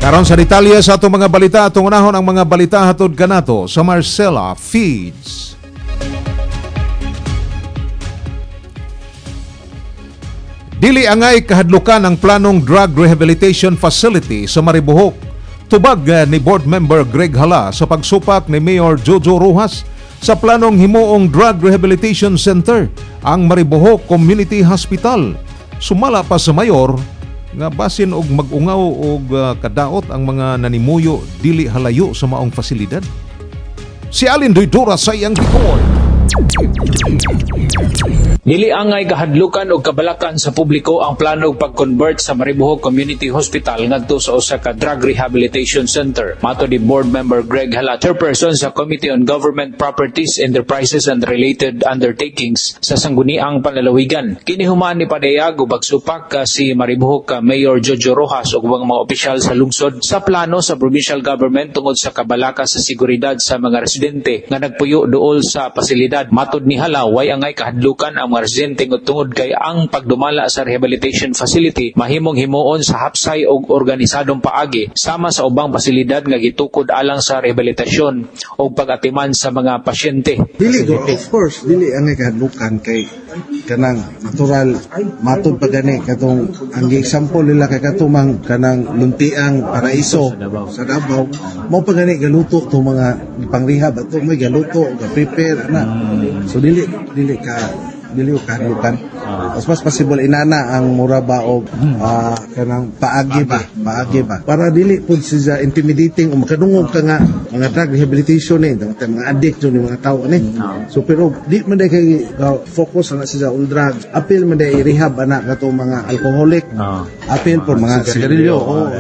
Karon sa detalye sa atong mga balita, atong unahon ang mga balita hatod kanato sa Marcela Feeds. Dili angay kahadlukan ang planong drug rehabilitation facility sa Maribohok. Tubag ni board member Greg Hala sa pagsupak ni Mayor Jojo Rojas sa planong himuong drug rehabilitation center ang Maribohok Community Hospital. Sumala pa sa mayor nga basin og mag-ungaw og kadaot ang mga nanimuyo dili halayo sa maong pasilidad. Si Alin Doydora sa iyang report. Dili angay kahadlukan og kabalakan sa publiko ang plano pag-convert sa Maribohok Community Hospital ngadto sa usa ka drug rehabilitation center. Mato di board member Greg Hala, chairperson sa Committee on Government Properties, Enterprises and Related Undertakings sa Sangguniang Panlalawigan. Kini human ni padayag ug pagsupak si Maribohok Mayor Jojo Rojas ug mga opisyal sa lungsod sa plano sa provincial government tungod sa kabalaka sa seguridad sa mga residente nga nagpuyo duol sa pasilidad. Matod ni Hala, way angay kahadlukan ang mga residente tungod kay ang pagdumala sa rehabilitation facility mahimong himuon sa hapsay og organisadong paagi sama sa ubang pasilidad nga gitukod alang sa rehabilitasyon o pag-atiman sa mga pasyente. Dili of course, dili angay kahadlukan kay kanang natural matod pa gani katong ang example nila kay katumang kanang luntiang paraiso sa Davao mo pa gani galuto to mga pangrehab ato may galuto ga-prepare na. So dili kahadlukan. Mas possible inana ang mura ba o kanang paagi ba para dili pud siya intimidating o makadungog ka nga mga drug rehabilitation mga addict yung mga tao ni. So pero di man kay focus na siya on drug, apil man day rehab ana kato mga alcoholic, apil por mga sigarilyo.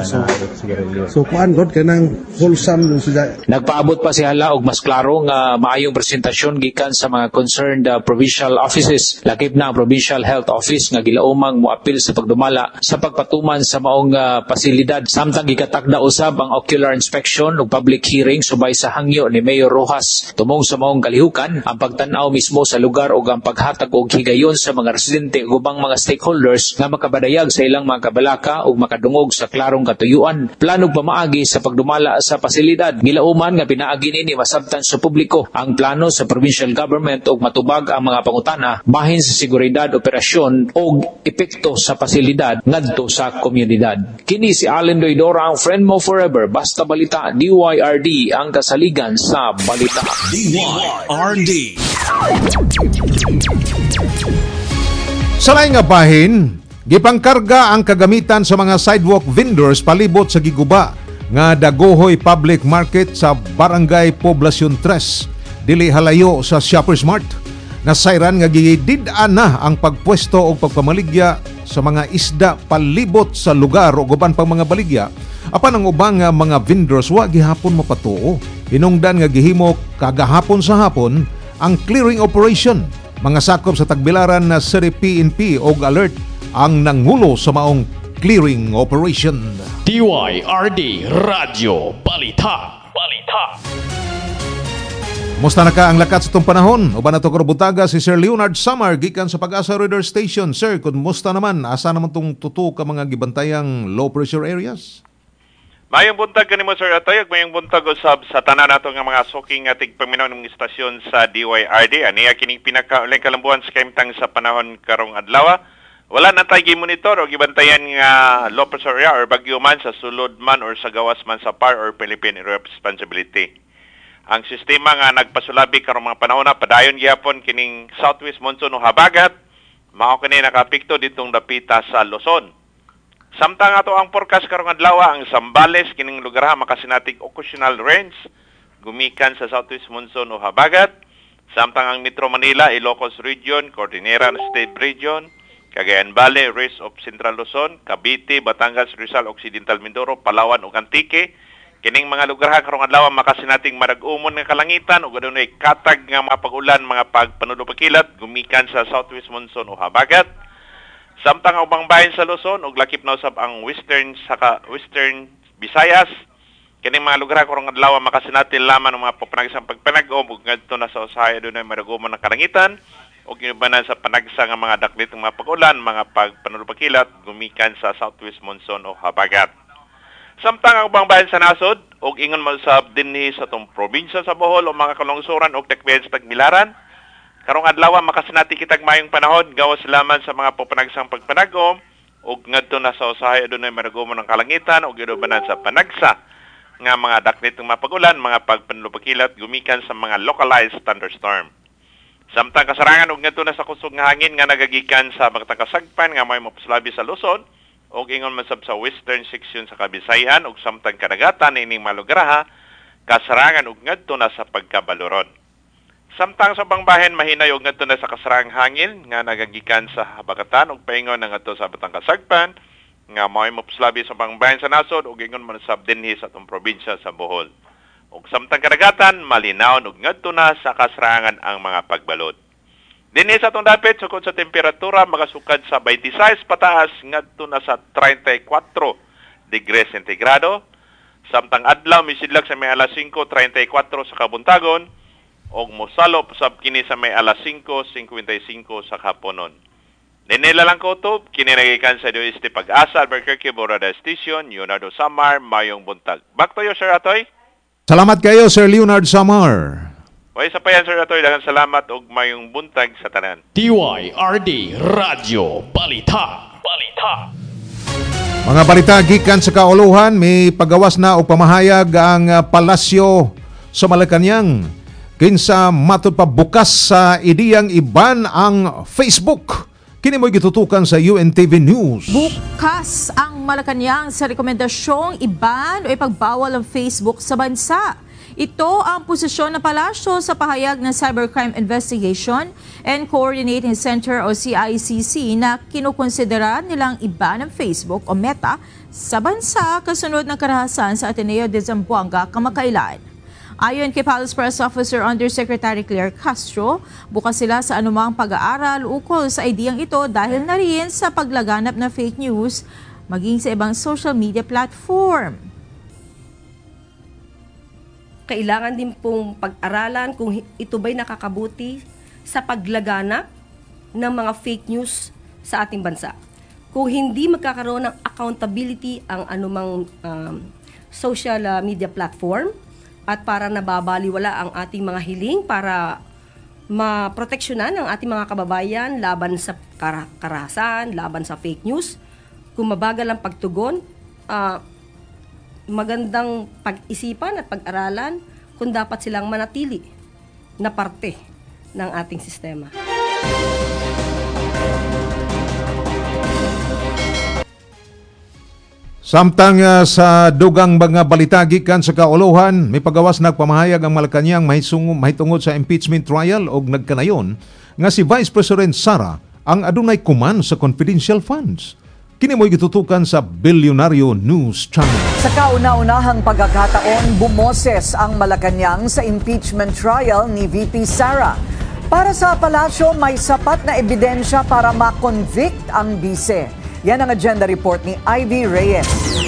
So kuan god kanang wholesome siya. Nagpaabot pa si Hala og mas klaro nga maayong presentasyon gikan sa mga concerned provincial offices. Lakip na ang Provincial Health Office nga gilaumang moapil sa pagdumala sa pagpatuman sa maong pasilidad. Samtang gikatakda usab ang ocular inspection ug public hearing subay sa hangyo ni Mayor Rojas tumong sa maong kalihukan ang pagtan-aw mismo sa lugar ug ang paghatag og higayon sa mga residente ug ubang mga stakeholders nga makabadayag sa ilang mga kabalaka ug makadungog sa klarong katuyuan. Planong pamaagi sa pagdumala sa pasilidad. Gilauman nga pinaagi nini masabtan sa publiko ang plano sa provincial government ug matubag ang mga pangutana bahin sa seguridad, operasyon o epekto sa pasilidad ngadto sa komunidad. Kini si Allen Doydora, ang friend mo forever. Basta balita, DYRD ang kasaligan sa balita. DYRD. Sa laing nga bahin, gipangkarga ang kagamitan sa mga sidewalk vendors palibot sa giguba nga Dagohoy Public Market sa Barangay Poblacion 3, dili halayo sa Shoppers Mart. Nasayran nga gidid-an na ang pagpwesto o pagpamaligya sa mga isda palibot sa lugar o guban pang mga baligya. Apan ang ubang mga vendors wa gihapon mapatuo. Hinungdan nga gihimo kagahapon sa hapon ang clearing operation. Mga sakop sa tagbilaran na City PNP og alert ang nangulo sa maong clearing operation. DYRD Radio Balita. Musta na ka ang lakat sa itong panahon? Uban na ito karubutaga si Sir Leonard Samar gikan sa Pag-asa Radar Station. Sir, kumusta naman? Asa naman itong tuto ka mga gibantayang low pressure areas? Mayong buntag kanimo Sir Atoy, mayong buntag usab sa tanan nato nga mga suking ating paminaw ng istasyon sa DYRD. Aniya kining pinakauling kalambuan sa kaimtang sa panahon karong adlaw. Wala na tayo gi-monitor o gibantayan nga low pressure area or bagyo man sa sulod man or sa gawas man sa PAR or Philippine Area of Responsibility. Ang sistema nga nagpasulabi karong mga panahon na padayon gyapon kining southwest monsoon o habagat, mao kini nakapikto ditong dapita sa Luzon. Samtang ato ang forecast karong adlaw ang Zambales kining lugar ha makasinatig occasional rains gumikan sa southwest monsoon o habagat. Samtang ang Metro Manila, Ilocos Region, Cordillera State Region, Cagayan Valley, Rest of Central Luzon, Cavite, Batangas, Rizal, Occidental Mindoro, Palawan ug Antique. Kining mga lugar ha karong adlaw makasinating marag-umon nga kalangitan ug adunay katag nga mga pag-ulan, mga pagpanulupagkilat gumikan sa southwest monsoon o habagat. Samtang ang ubang bahin sa Luzon ug lakip na usab ang western Visayas. Kining mga lugar ha karong adlaw makasinatin lamang ng mga papanagsang pagpanag-om ug ngadto na sa usahay adunay marag-umon nga kalangitan ug ginubanan sa panagsa nga mga daklit ng mga pag-ulan, mga pagpanulupagkilat gumikan sa southwest monsoon o habagat. Samtang ang ubang bahin sa nasod, og ingon man sa dinhi sa tong probinsya sa Bohol o mga kalungsuran og takbayan sa Tagbilaran, karong adlaw makasinati kitag mayong panahon gawas laman sa mga popanagsang pagpanagom ug ngadto na sa usahay adunay maragomon ng kalangitan ug idubanan sa panagsa nga mga daknit ng mapagulan, mga pagpanlupakilat gumikan sa mga localized thunderstorm. Samtang kasarangan og ngadto na sa kusog nga hangin nga nagagikan sa Bagtang Kasagpan nga may mapuslabi sa Luzon og ingon man sab sa western section sa Kabisayan ug samtang kadagatan ining malugraha kasarangan og ngadto na sa pagkabaloron. Samtang sa bangbahen mahinay og ngadto na sa kasarangang hangin nga nagagikan sa habagatan ug paingon na ngadto sa Batang Kasagpan nga may mapuslabi sa bangbahen sa nasod ug ingon man sab dinhi sa atong probinsya sa Bohol. Ug samtang kadagatan malinaw og ngadto na sa kasarangan ang mga pagbalod. Dinhi sa atong dapit sukod sa temperatura makasukad sa 26 pataas ngadto na sa 34 degrees sentigrado. Samtang adlaw misidlak sa may alas 5:34 sa kabuntagon ug mosalop sab kini sa may alas 5:55 sa haponon. Dinhi lang kutob kini nagikan sa Oeste Pag-asa Albuquerque Borada Station, Leonardo Samar, mayong buntag. Back to you, Sir Atoy. Salamat kayo, Sir Leonard Samar. Way sa payan, Sir Atoy, daghang salamat ug mayong buntag sa tanan. DYRD Radio Balita. Mga balita gikan sa kauluhan, may pagawas na og pamahayag ang palasyo sa Malacañang. Kinsa matud pa bukas sa ideyang iban ang Facebook. Kini mo'y gitutukan sa UNTV News. Bukas ang Malacañang sa rekomendasyong iban o ipagbawal ang Facebook sa bansa. Ito ang posisyon ng palasyo sa pahayag ng Cybercrime Investigation and Coordinating Center o CICC na kinukonsidera nilang iba ng Facebook o Meta sa bansa kasunod ng karahasan sa Ateneo de Zamboanga kamakailan. Ayon kay Palace Press Officer Undersecretary Claire Castro, bukas sila sa anumang pag-aaral ukol sa ideyang ito dahil na rin sa paglaganap ng fake news maging sa ibang social media platform. Kailangan din pong pag-aralan kung ito ba'y nakakabuti sa paglaganap ng mga fake news sa ating bansa. Kung hindi magkakaroon ng accountability ang anumang social media platform at para nababaliwala ang ating mga hiling para maproteksyonan ang ating mga kababayan laban sa karahasan, laban sa fake news, kung mabagal ang pagtugon, magandang pag-isipan at pag-aralan kung dapat silang manatili na parte ng ating sistema. Samtang sa dugang mga balita gikan sa kauluhan, may pagawas nagpamahayag ang Malacañang mahitungod sa impeachment trial og nagkanayon nga si Vice President Sara ang adunay kuman sa confidential funds. Kini mo'y gitutukan sa Bilyonaryo News Channel. Sa kauna-unahang pagkakataon, bumoses ang Malacañang sa impeachment trial ni VP Sara. Para sa palasyo, may sapat na ebidensya para ma-convict ang bise. Yan ang agenda report ni Ivy Reyes.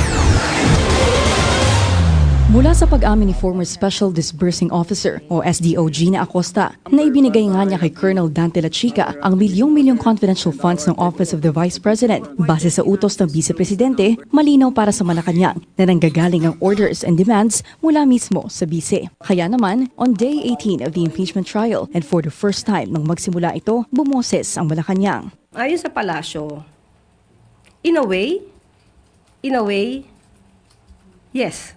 Mula sa pag-amin ni former Special Disbursing Officer o SDOG na Acosta na ibinigay nga niya kay Colonel Dante Lachica ang milyong-milyong confidential funds ng Office of the Vice President base sa utos ng Vice Presidente, malinaw para sa Malacañang na nanggagaling ang orders and demands mula mismo sa Vice. Kaya naman, on day 18 of the impeachment trial and for the first time nang magsimula ito, bumoses ang Malacañang. Ayon sa palasyo, in a way, yes.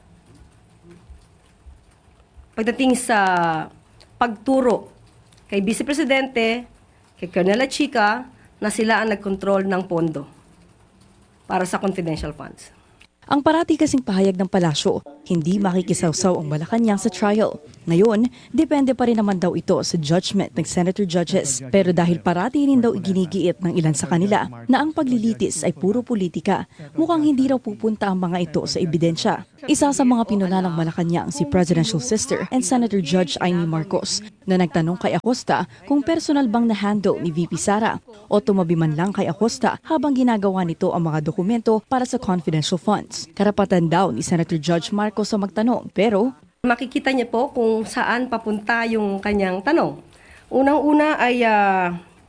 Pagdating sa pagturo kay Vice Presidente, kay Colonel Lachica, na sila ang nagkontrol ng pondo para sa confidential funds. Ang parati kasing pahayag ng palasyo, hindi makikisawsaw ang Malacañang sa trial. Ngayon, depende pa rin naman daw ito sa judgment ng senator judges. Pero dahil parati rin daw iginigiit ng ilan sa kanila na ang paglilitis ay puro politika, mukhang hindi raw pupunta ang mga ito sa ebidensya. Isa sa mga pinuna ng Malacañang si Presidential Sister and Senator Judge Amy Marcos na nagtanong kay Acosta kung personal bang na-handle ni VP Sara o tumabi man lang kay Acosta habang ginagawa nito ang mga dokumento para sa confidential funds. Karapatan daw ni Senator Judge Marcos sa magtanong pero makikita niya po kung saan papunta yung kanyang tanong. Unang-una ay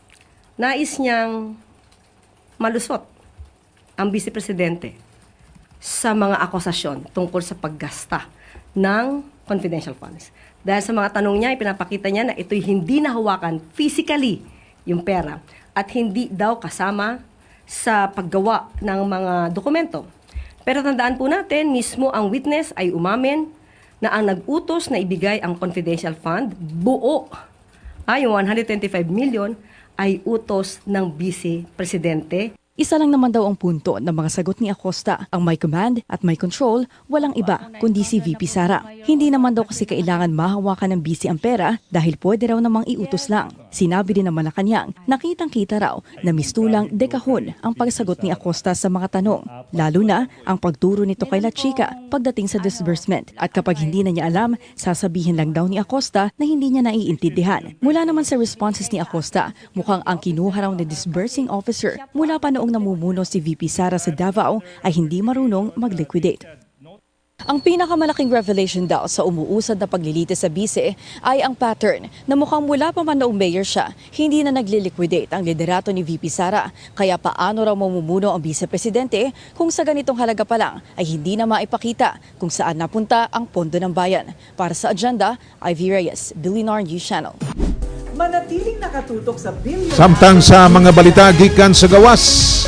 nais niyang malusot ang Vice Presidente sa mga akusasyon tungkol sa paggasta ng confidential funds. Dahil sa mga tanong niya, ipinapakita niya na ito'y hindi nahawakan physically yung pera at hindi daw kasama sa paggawa ng mga dokumento. Pero tandaan po natin, mismo ang witness ay umamin na ang nag-utos na ibigay ang confidential fund, buo, yung 125 million, ay utos ng Vice Presidente. Isa lang naman daw ang punto ng mga sagot ni Acosta. Ang may command at may control, walang iba kundi si VP Sara. Hindi naman daw kasi kailangan mahawakan ng BC ang pera dahil pwede raw namang iutos lang. Sinabi din ng Malacanang, nakitang-kita raw na mistulang dekahon ang pagsagot ni Acosta sa mga tanong. Lalo na ang pagturo nito kay La Chica pagdating sa disbursement. At kapag hindi na niya alam, sasabihin lang daw ni Acosta na hindi niya naiintindihan. Mula naman sa responses ni Acosta, mukhang ang kinuha raw na disbursing officer mula pa noong namumuno si VP Sara sa Davao ay hindi marunong mag-liquidate. Ang pinakamalaking revelation daw sa umuusad na paglilitis sa bise ay ang pattern na mukhang mula pa man noong mayor siya, hindi na nagli-liquidate ang liderato ni VP Sara. Kaya paano raw mamumuno ang vice-presidente kung sa ganitong halaga pa lang ay hindi na maipakita kung saan napunta ang pondo ng bayan. Para sa agenda, Ivy Reyes, Billionaire News Channel. Manatiling nakatutok sa bilyon. Samtang sa mga balita gikan sa gawas.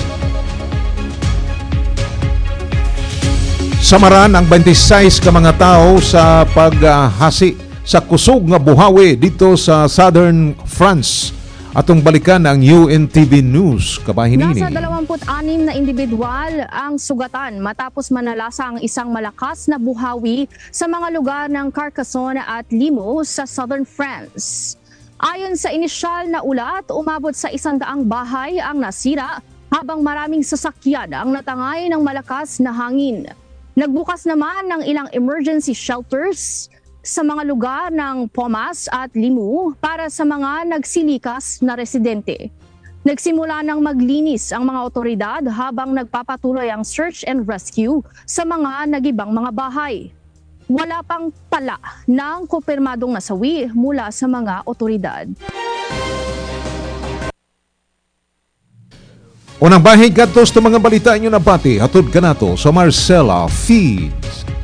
Samaran ang 26 ka mga tao sa paghasi sa kusog nga buhawi dito sa Southern France. Atong balikan ang UNTV News kabahin ini. Nasa 26 na individual ang sugatan matapos manalasa ang isang malakas na buhawi sa mga lugar ng Carcassonne at Limoux sa Southern France. Ayon sa inisyal na ulat, umabot sa 100 bahay ang nasira habang maraming sasakyan ang natangay ng malakas na hangin. Nagbukas naman ng ilang emergency shelters sa mga lugar ng Pomas at Limoux para sa mga nagsilikas na residente. Nagsimula ng maglinis ang mga otoridad habang nagpapatuloy ang search and rescue sa mga nagibang mga bahay. Wala pang tala ng kumpirmadong nasawi mula sa mga otoridad. Unang bahig kadtos ng mga balita inyo na pati hatod kanato sa Marcela Feeds.